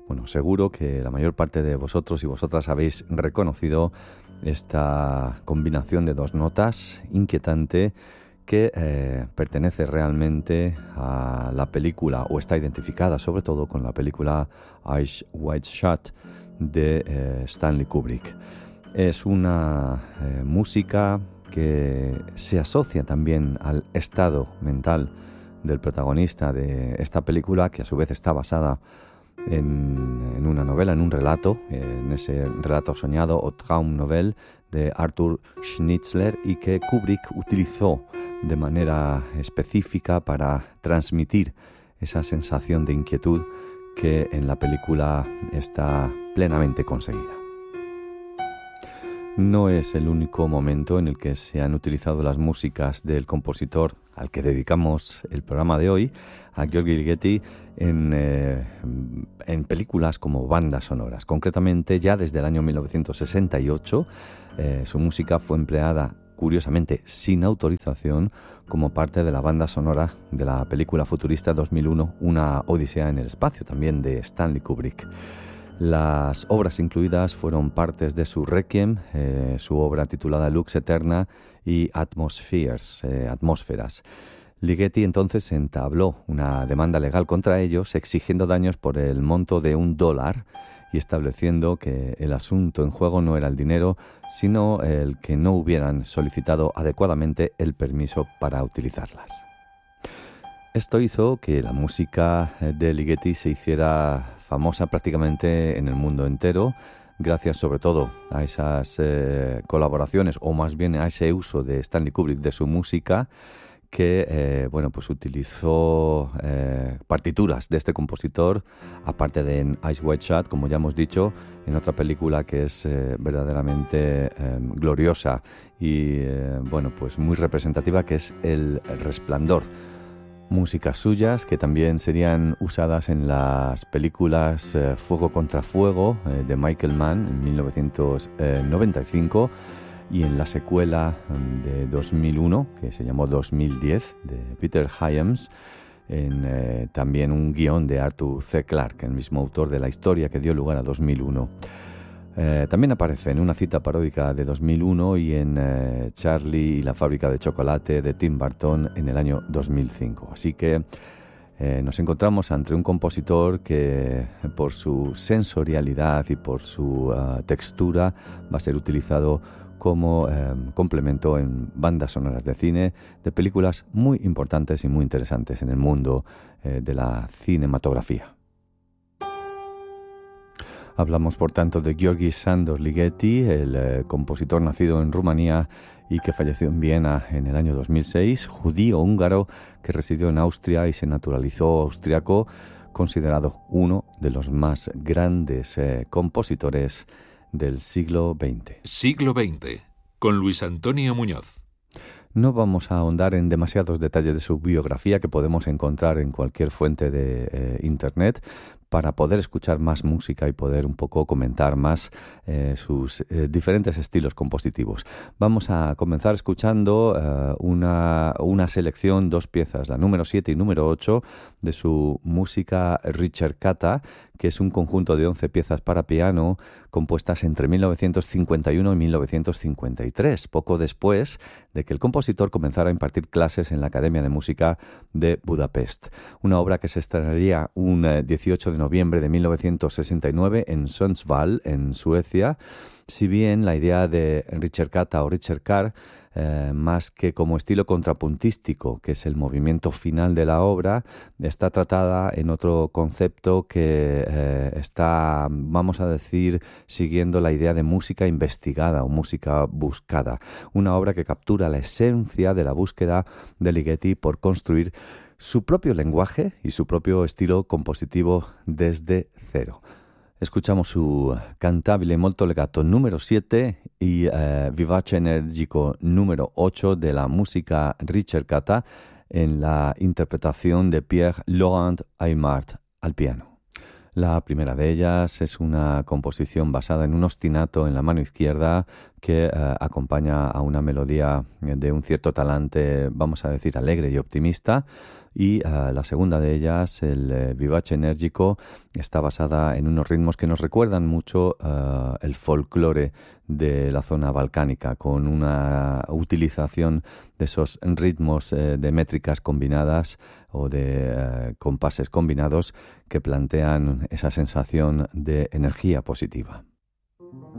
Bueno, seguro que la mayor parte de vosotros y vosotras habéis reconocido esta combinación de dos notas inquietante que pertenece realmente a la película, o está identificada sobre todo con la película Eyes Wide Shut de Stanley Kubrick. Es una música que se asocia también al estado mental del protagonista de esta película, que a su vez está basada en una novela, en un relato, en ese relato soñado o Traumnovelle de Arthur Schnitzler, y que Kubrick utilizó de manera específica para transmitir esa sensación de inquietud que en la película está plenamente conseguida. No es el único momento en el que se han utilizado las músicas del compositor al que dedicamos el programa de hoy, a György Ligeti, en películas como bandas sonoras. Concretamente, ya desde el año 1968, su música fue empleada, curiosamente sin autorización, como parte de la banda sonora de la película futurista 2001, Una Odisea en el Espacio, también de Stanley Kubrick. Las obras incluidas fueron partes de su Requiem, su obra titulada Lux Eterna, y Atmospheres, Atmósferas. Ligeti entonces entabló una demanda legal contra ellos, exigiendo daños por el monto de $1 y estableciendo que el asunto en juego no era el dinero, sino el que no hubieran solicitado adecuadamente el permiso para utilizarlas. Esto hizo que la música de Ligeti se hiciera famosa prácticamente en el mundo entero, gracias sobre todo a esas colaboraciones, o más bien a ese uso de Stanley Kubrick de su música, que pues utilizó partituras de este compositor, aparte de en Eyes Wide Shut, como ya hemos dicho, en otra película que es verdaderamente gloriosa y pues muy representativa, que es El Resplandor. Músicas suyas que también serían usadas en las películas Fuego contra Fuego de Michael Mann en 1995 y en la secuela de 2001, que se llamó 2010, de Peter Hyams, en también un guión de Arthur C. Clarke, el mismo autor de la historia que dio lugar a 2001. También aparece en una cita paródica de 2001 y en Charlie y la fábrica de chocolate de Tim Burton en el año 2005. Así que nos encontramos ante un compositor que por su sensorialidad y por su textura va a ser utilizado como complemento en bandas sonoras de cine, de películas muy importantes y muy interesantes en el mundo de la cinematografía. Hablamos, por tanto, de György Sándor Ligeti, el compositor nacido en Rumanía y que falleció en Viena en el año 2006, judío húngaro que residió en Austria y se naturalizó austriaco, considerado uno de los más grandes compositores del siglo XX. Siglo XX, con Luis Antonio Muñoz. No vamos a ahondar en demasiados detalles de su biografía que podemos encontrar en cualquier fuente de Internet, para poder escuchar más música y poder un poco comentar más sus diferentes estilos compositivos. Vamos a comenzar escuchando una selección, dos piezas, la número 7 y número 8, de su música Ricercata, que es un conjunto de 11 piezas para piano compuestas entre 1951 y 1953, poco después de que el compositor comenzara a impartir clases en la Academia de Música de Budapest. Una obra que se estrenaría un 18 de noviembre de 1969 en Sundsvall, en Suecia, si bien la idea de Ricercata o Ricercar, más que como estilo contrapuntístico, que es el movimiento final de la obra, está tratada en otro concepto que está, vamos a decir, siguiendo la idea de música investigada o música buscada. Una obra que captura la esencia de la búsqueda de Ligeti por construir su propio lenguaje y su propio estilo compositivo desde cero. Escuchamos su Cantabile molto legato número 7 y Vivace energico número 8 de la música Ricercata en la interpretación de Pierre-Laurent Aimard al piano. La primera de ellas es una composición basada en un ostinato en la mano izquierda que acompaña a una melodía de un cierto talante, vamos a decir, alegre y optimista. y la segunda de ellas, el Vivace Enérgico, está basada en unos ritmos que nos recuerdan mucho el folclore de la zona balcánica, con una utilización de esos ritmos de métricas combinadas o de compases combinados que plantean esa sensación de energía positiva.